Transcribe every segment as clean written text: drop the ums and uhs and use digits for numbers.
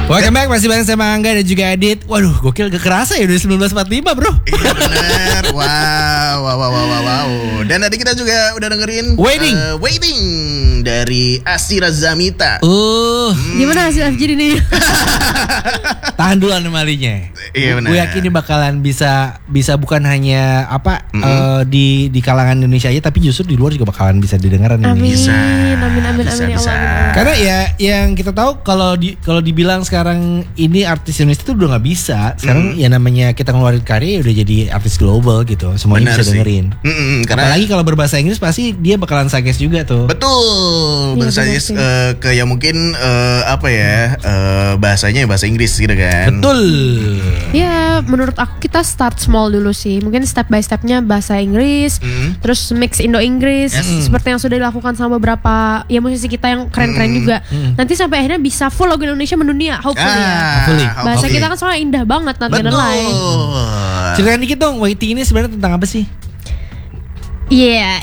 Welcome back, masih bareng sama Angga dan juga Adit. Waduh, gokil, gak kerasa ya udah 1945 bro. Iya bener. Wow. Dan tadi kita juga udah dengerin Waiting dari Asira Zamita. Gimana hasil FGD nih? Tahan dulu anomalinya. Iya benar. Gue yakin ini bakalan bisa bukan hanya di kalangan Indonesia aja, tapi justru di luar juga bakalan bisa didengaran ini. Amin. Bisa. Ya Allah. Karena ya yang kita tahu kalau dibilang sekarang ini artis Indonesia itu udah nggak bisa. Sekarang ya namanya kita ngeluarin karya udah jadi artis global gitu. Semuanya bisa dengerin. Karena apalagi kalau berbahasa Inggris pasti dia bakalan suggest juga tuh. Betul. Suggest ke yang mungkin bahasanya bahasa Inggris gitu kan. Betul. Ya menurut aku kita start small dulu sih. Mungkin step by stepnya bahasa Inggris, terus mix Indo-Inggris, seperti yang sudah dilakukan sama beberapa ya musisi kita yang keren-keren juga. Nanti sampai akhirnya bisa full lagu Indonesia mendunia, hopefully ya. Bahasa kita kan soalnya indah banget, not gonna lie. Ceritain dikit dong, Waiting ini sebenarnya tentang apa sih? Iya.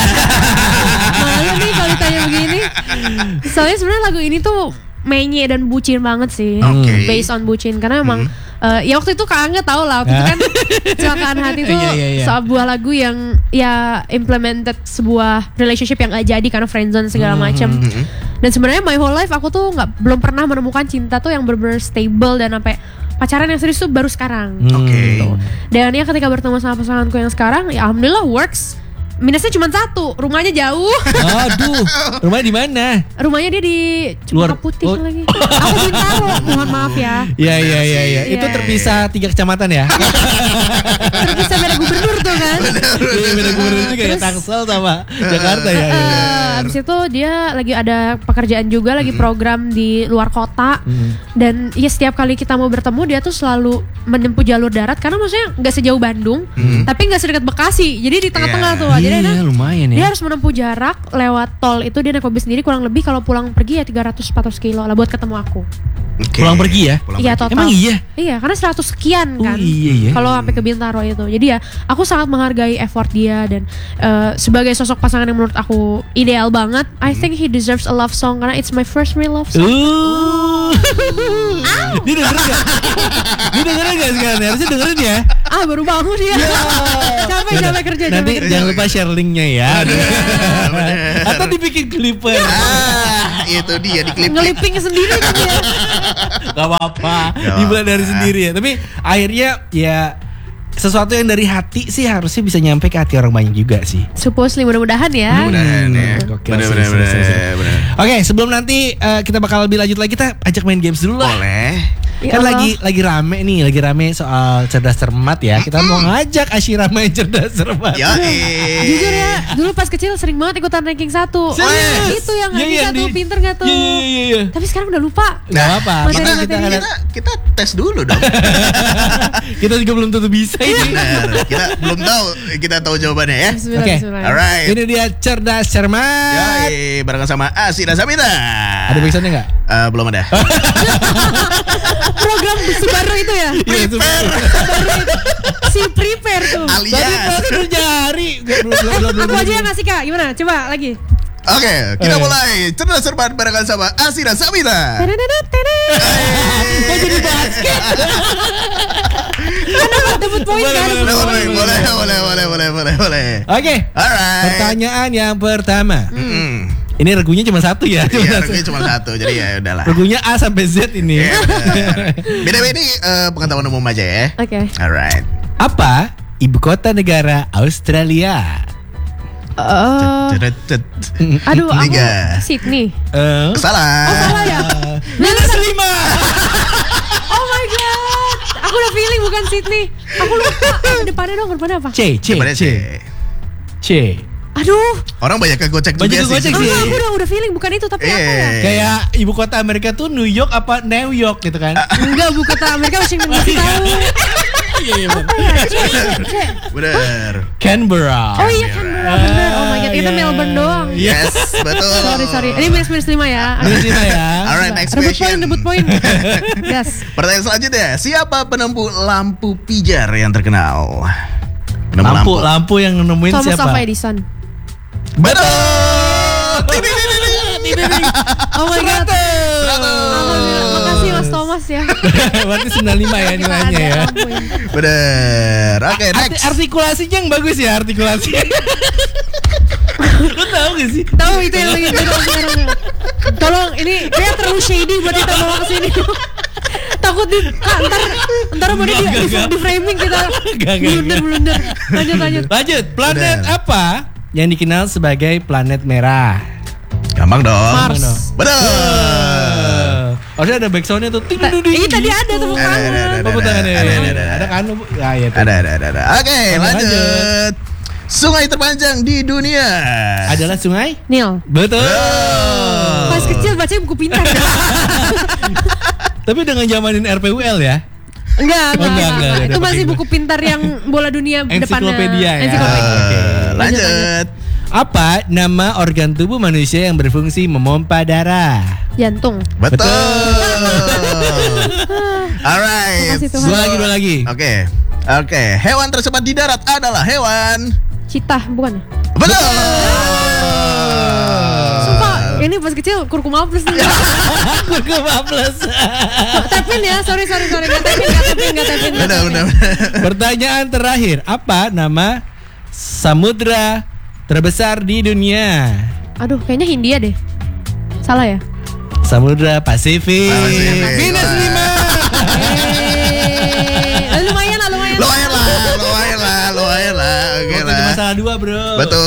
Malu nih kalau ditanya begini. Soalnya sebenarnya lagu ini tuh menye dan bucin banget sih. Based on bucin karena emang ya waktu itu Kak Angga tau lah waktu itu kan Kecelakaan Hati itu sebuah lagu yang ya implemented sebuah relationship yang gak jadi karena friendzone segala macam. Dan sebenarnya my whole life aku tuh belum pernah menemukan cinta tuh yang benar-benar stable dan sampai pacaran yang serius tuh baru sekarang. Gitu. Dan ya ketika bertemu sama pasanganku yang sekarang ya alhamdulillah works. Minusnya cuma satu, rumahnya jauh. Aduh, rumahnya di mana? Rumahnya dia di Cempaka Putih lagi. Aku Bintaro, mohon maaf ya. Iya. Itu terpisah 3 kecamatan ya. Terpisah beda gubernur tuh kan. Beda gubernur juga ya, Tangsel sama Jakarta ya. Abis itu dia lagi ada pekerjaan juga, lagi program di luar kota. Dan ya setiap kali kita mau bertemu dia tuh selalu menempuh jalur darat karena maksudnya gak sejauh Bandung, tapi gak sedekat Bekasi. Jadi di tengah-tengah tuh. Iya, lumayan ya. Dia harus menempuh jarak lewat tol itu dia naik mobil sendiri kurang lebih kalau pulang pergi ya 300-400 kilo lah buat ketemu aku. Pulang pergi ya? Iya total. Emang iya? Iya karena 100 sekian kan. Iya. Kalau sampai ke Bintaro itu. Jadi ya aku sangat menghargai effort dia dan sebagai sosok pasangan yang menurut aku ideal banget. I think he deserves a love song karena it's my first real love song. Dia dengerin gak? Dia dengerin gak sekarang? Harusnya dengerin ya. Baru bangun dia. Capek kerja. Nanti jangan lupa share linknya ya. Atau dibikin clipper. Itu dia di klip. Ngeliping sendiri kan dia. Gak apa-apa. Dibuat dari sendiri ya. Tapi akhirnya ya sesuatu yang dari hati sih harusnya bisa nyampe ke hati orang banyak juga sih. Supposedly mudah-mudahan ya. Mudah-mudahan ya. Bener. Oke, sebelum nanti kita bakal lebih lanjut lagi, kita ajak main games dulu lah. Boleh. Kan lagi rame soal cerdas cermat ya. Kita mau ngajak Asyira main cerdas cermat. Jujur ya, dulu pas kecil sering banget ikutan ranking 1. Itu yang ranking 1 pinter gak tuh? Iya. Tapi sekarang udah lupa. Gak apa. Kita tes dulu dong. Kita juga belum tentu bisa ini. Benar. Kita belum tahu. Kita tahu jawabannya ya. Oke. Alright. Ini dia cerdas cermat. Barengan sama Asira Zamita. Ada backsoundnya nggak? Belum ada. Program baru itu ya? Prepare. Si prepare tuh. Alias. Tadi nyari. Aku aja yang ngasih Kak. Gimana? Coba lagi. Oke, kita mulai cerdas cermat barengan sama Asira Zamita. Kok jadi basket? Kan dapat poin kan? Boleh. Oke. Alright. Pertanyaan yang pertama. Ini regunya cuma satu ya? Iya, regunya cuma satu. Jadi ya udahlah. Regunya A sampai Z ini. Beda-beda ini pengetahuan umum aja ya. Oke. Alright. Apa ibu kota negara Australia? Aduh, aku Sydney. Salah. Salah ya? Minus 5. Oh my god. Aku udah feeling bukan Sydney. Aku lupa. Depannya apa? C. Aduh. Orang banyak kegocek juga sih. Aku udah feeling bukan itu tapi apa ya? Kayak ibu kota Amerika tuh New York apa New York gitu kan? Enggak, ibu kota Amerika Washington DC tahu. Iya benar. Benar. Canberra. Oh iya Canberra benar. Oh my god, itu Melbourne doang. Yes, betul. Sorry. Ini minus 5 ya. Minus 5 ya. Alright, next question. Rebut poin. Yes. Pertanyaan selanjutnya, siapa penempuh lampu pijar yang terkenal? Lampu yang nemuin Thomas siapa? Alva Edison. Betul. Oh my god. Makasih Mas Thomas awas ya. Berarti 95 ya nilainya ya. Bener. Oke, next. Artikulasinya yang bagus ya, artikulasi. Lu tahu gak sih? Tahu itu yang lagi sekarang. Tolong, ini kayak terlalu shady buat kita bawa ke sini. Takut ntar mau di framing kita. Blunder. Lanjut. Planet apa yang dikenal sebagai planet merah? Gampang dong. Mars. Bener. Harusnya ada backsoundnya tuh. Ini tadi ada tepuk tangan. Tepuk tangan ya. Ada kan? Ya, ada. Oke, lanjut. Sungai terpanjang di dunia adalah sungai Nil. Betul. Pas kecil baca buku pintar. Tapi dengan zamanin RPUL ya? Enggak. Itu masih buku pintar yang bola dunia depannya. Ensiklopedia ya. Lanjut. Apa nama organ tubuh manusia yang berfungsi memompa darah? Jantung. Betul. Alright. Dua lagi. Oke. Hewan tercepat di darat adalah hewan Citah, bukan? Betul. Sumpah, ini pas kecil kurkuma plus nih. Kurkuma plus. Tapin ya, sorry. Gak tapin. Benar. Pertanyaan terakhir, apa nama samudra terbesar di dunia? Aduh, kayaknya Hindia deh. Salah ya? Samudra Pasifik. Minus 5. Lumayan lah. Oke lah. Masalah 2 bro.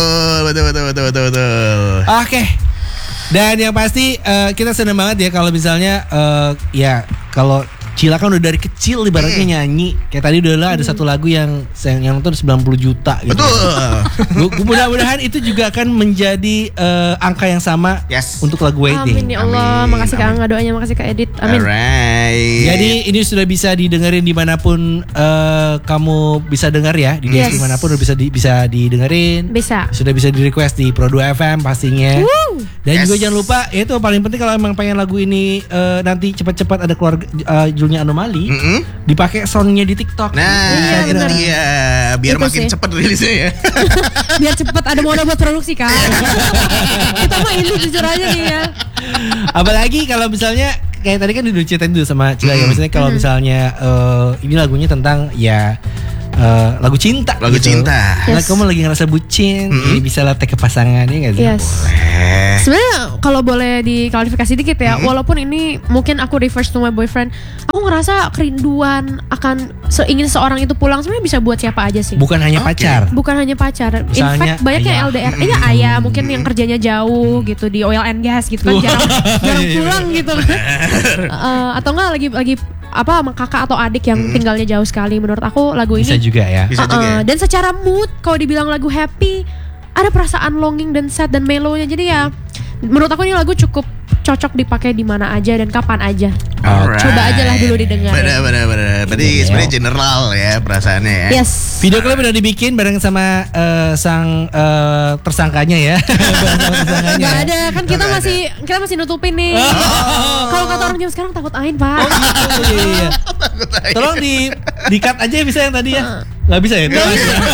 Betul. Oke. Dan yang pasti kita senang banget ya kalau misalnya ya kalau Cila kan udah dari kecil ibaratnya nyanyi. Kayak tadi udah ada satu lagu yang nonton 90 juta gitu. Betul. Mudah-mudahan itu juga akan menjadi angka yang sama untuk lagu Waiting. Amin ya Allah. Makasih Kak Angga doanya, makasih Kak Edit. Amin. Alright. Jadi ini sudah bisa didengerin dimanapun kamu bisa dengar ya. Di dimanapun udah bisa didengerin. Bisa. Sudah bisa di request di Pro 2 FM pastinya. Dan juga jangan lupa itu paling penting kalau emang pengen lagu ini nanti cepat-cepat ada keluar judulnya Anomali, dipakai soundnya di TikTok. Nah, itu dia. Biar itu makin cepat rilisnya ya. Biar cepat ada modal buat produksi kan. Kita mah ini jujur aja nih ya. Apalagi kalau misalnya kayak tadi kan udah ceritain dulu sama Cila ya, misalnya kalau misalnya ini lagunya tentang ya lagu cinta. Cinta. Nah, kamu lagi ngerasa bucin, jadi bisa latih ke pasangannya nggak sih? Boleh. Sebenarnya kalau boleh diklarifikasi dikit ya, walaupun ini mungkin aku refers to my boyfriend, aku ngerasa kerinduan akan ingin seorang itu pulang sebenarnya bisa buat siapa aja sih. Bukan hanya pacar. Misalnya, in fact banyak yang LDR. Iya ayah mungkin yang kerjanya jauh gitu di oil and gas gitu kan jarang pulang gitu kan. Atau enggak lagi sama kakak atau adik yang tinggalnya jauh sekali. Menurut aku lagu ini bisa juga ya. Dan secara mood kalau dibilang lagu happy, ada perasaan longing dan sad dan mellow-nya. Jadi ya menurut aku ini lagu cukup cocok dipakai di mana aja dan kapan aja. Coba aja lah dulu didengar. Benar. Berarti sebenarnya general ya perasaannya ya. Yes. Video klip udah dibikin bareng sama sang tersangkanya ya. Gak ada kan kita masih nutupin nih. Kalau kata orang zaman sekarang takut ain Pak. Iya. Tolong di cut aja bisa yang tadi ya. Gak bisa ya? Gak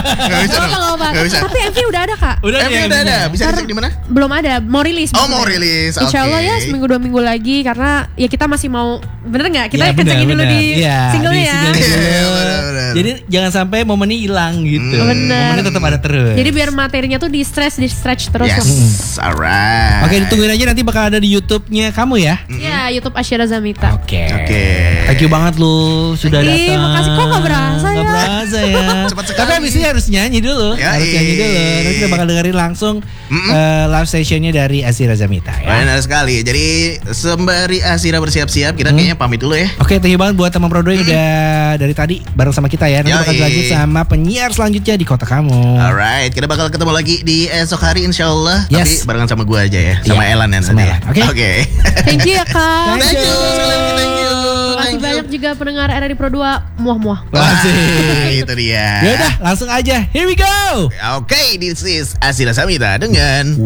bisa. Tapi MV udah ada Kak. MV udah ada. Bisa dicek di mana? Belum ada. Mau rilis. Mau rilis. Insya Allah ya seminggu 2 minggu lagi karena ya kita masih mau bener nggak kita kencengin dulu di singlenya ya. Jadi jangan sampai momennya hilang gitu. Momennya tetap ada terus. Jadi biar materinya tuh di stretch terus. Yes. Alright. Oke, ditungguin aja nanti bakal ada di YouTube-nya kamu ya. Iya, YouTube Asyira Zamita. Oke. Thank you banget lu sudah datang. Makasih kok gak berasa ya. Gak berasa ya. Tapi abis ini harus nyanyi dulu. Nanti kita bakal dengerin langsung live sessionnya dari Asyira Zamita ya. Benar sekali. Jadi sembari Asyira bersiap-siap, kita kayaknya pamit dulu ya. Oke, thank you banget buat teman Pro2 yang udah dari tadi bareng sama kita ya. Nanti bakal lanjut sama penyiar selanjutnya di kota kamu. Alright, kita bakal ketemu lagi di esok hari insyaallah. Yes. Tapi barengan sama gue aja ya, sama Elan ya nanti. Oke. Thank you ya Kak. Thank you. Makasih banyak juga pendengar RRI Pro 2. Muah. Itu dia. Ya udah, langsung aja. Here we go. Oke, this is Asyira Zamita dengan